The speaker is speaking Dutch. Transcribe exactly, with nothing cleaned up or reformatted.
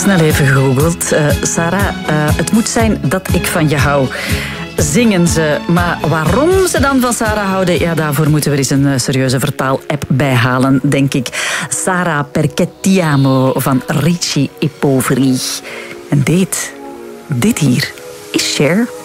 Snel even gegoogeld. Uh, Sarah, uh, het moet zijn dat ik van je hou. Zingen ze. Maar waarom ze dan van Sarah houden, ja, daarvoor moeten we eens een uh, serieuze vertaal-app bijhalen, denk ik. Sarah perché ti amo van Ricci e Poveri. En dit, dit hier is Cher.